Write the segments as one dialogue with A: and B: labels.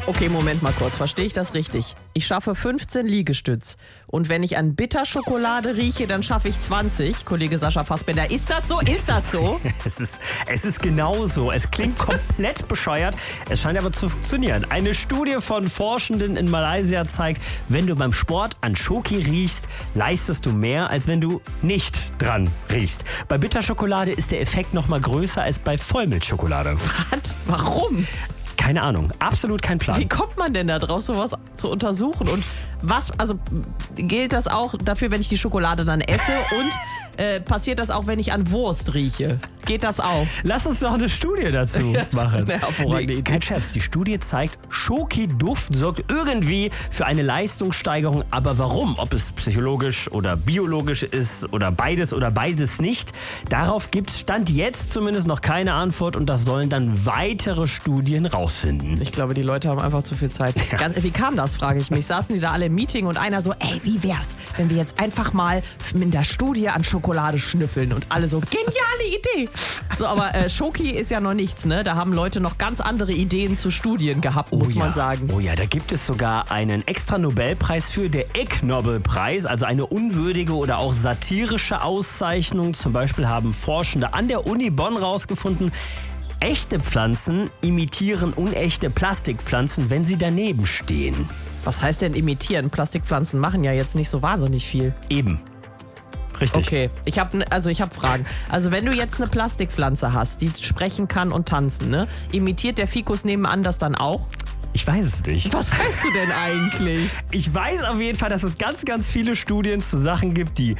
A: Okay, Moment mal kurz. Verstehe ich das richtig? Ich schaffe 15 Liegestütz. Und wenn ich an Bitterschokolade rieche, dann schaffe ich 20. Kollege Sascha Fassbender, ist das so? Ist das so?
B: Es ist genau so. Es klingt komplett bescheuert. Es scheint aber zu funktionieren. Eine Studie von Forschenden in Malaysia zeigt, wenn du beim Sport an Schoki riechst, leistest du mehr, als wenn du nicht dran riechst. Bei Bitterschokolade ist der Effekt noch mal größer als bei Vollmilchschokolade.
A: Was? Warum?
B: Keine Ahnung, absolut kein Plan.
A: Wie kommt man denn da drauf, sowas zu untersuchen? Und was, also gilt das auch dafür, wenn ich die Schokolade dann esse? Und passiert das auch, wenn ich an Wurst rieche? Geht das auch?
B: Lass uns doch eine Studie dazu machen.
A: Eine hervorragende Idee.
B: Kein Scherz, die Studie zeigt, Schoki-Duft sorgt irgendwie für eine Leistungssteigerung. Aber warum? Ob es psychologisch oder biologisch ist oder beides nicht. Darauf gibt es Stand jetzt zumindest noch keine Antwort und das sollen dann weitere Studien rausfinden.
A: Ich glaube, die Leute haben einfach zu viel Zeit. Wie kam das, frage ich mich. Saßen die da alle im Meeting und einer so, ey, wie wär's, wenn wir jetzt einfach mal in der Studie an Schokolade schnüffeln und alle so, geniale Idee. So, aber Schoki ist ja noch nichts, ne? Da haben Leute noch ganz andere Ideen zu Studien gehabt, muss man sagen.
B: Oh ja, da gibt es sogar einen extra Nobelpreis für, der Ig Nobel-Preis, also eine unwürdige oder auch satirische Auszeichnung. Zum Beispiel haben Forschende an der Uni Bonn rausgefunden, echte Pflanzen imitieren unechte Plastikpflanzen, wenn sie daneben stehen.
A: Was heißt denn imitieren? Plastikpflanzen machen ja jetzt nicht so wahnsinnig viel.
B: Eben. Richtig.
A: Okay, ich habe Fragen. Also wenn du jetzt eine Plastikpflanze hast, die sprechen kann und tanzen, ne? Imitiert der Fikus nebenan das dann auch?
B: Ich weiß es nicht.
A: Was weißt du denn eigentlich?
B: Ich weiß auf jeden Fall, dass es ganz, ganz viele Studien zu Sachen gibt, die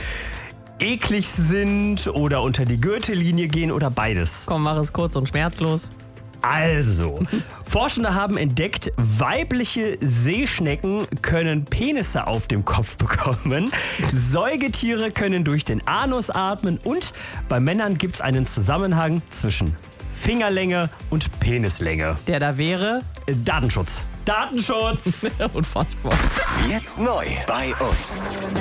B: eklig sind oder unter die Gürtellinie gehen oder beides.
A: Komm, mach es kurz und schmerzlos.
B: Also, Forschende haben entdeckt, weibliche Seeschnecken können Penisse auf dem Kopf bekommen, Säugetiere können durch den Anus atmen und bei Männern gibt es einen Zusammenhang zwischen Fingerlänge und Penislänge.
A: Der da wäre?
B: Datenschutz. Datenschutz!
A: Unfassbar.
C: Jetzt neu bei uns.